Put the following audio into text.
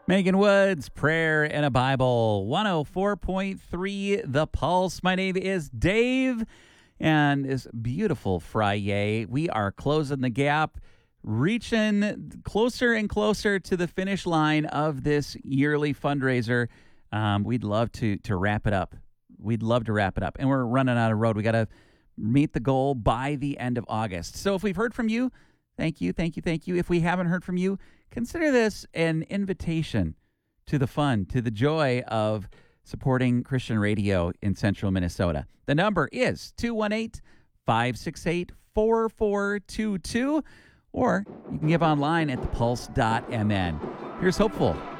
Megan Woods, Prayer and a Bible, 104.3 The Pulse. My name is Dave, and this beautiful Friday, we are closing the gap, reaching closer and closer to the finish line of this yearly fundraiser. We'd love to wrap it up. We'd love to wrap it up, and we're running out of road. We got to meet the goal by the end of August. So if we've heard from you, thank you, thank you, thank you. If we haven't heard from you, consider this an invitation to the fun, to the joy of supporting Christian radio in central Minnesota. The number is 218-568-4422, or you can give online at thepulse.mn. Here's hopeful.